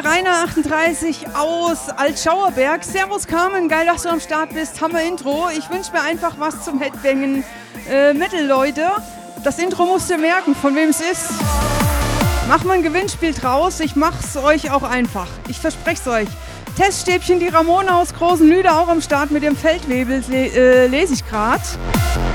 der Rainer 38 aus Altschauerberg. Servus Carmen, geil, dass du am Start bist. Hammer Intro. Ich wünsche mir einfach was zum Headbangen. Metal, Leute. Das Intro musst ihr merken, von wem es ist. Mach mal ein Gewinnspiel draus. Ich mach's euch auch einfach. Ich verspreche es euch. Teststäbchen, die Ramona aus Großenlüde auch am Start mit dem Feldwebel lese ich gerade.